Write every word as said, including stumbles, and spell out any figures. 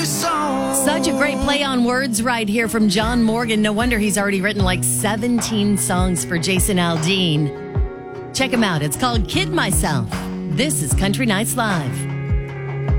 song. Such a great play on words right here from John Morgan. No wonder he's already written like seventeen songs for Jason Aldean. Check him out. It's called Kid Myself. This is Country Nights Live.